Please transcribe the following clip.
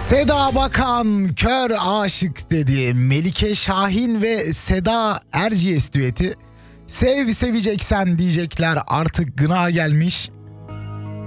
Seda Bakan kör aşık dedi. Melike Şahin ve Seda Erciyes düeti. Sev seveceksen diyecekler artık gına gelmiş.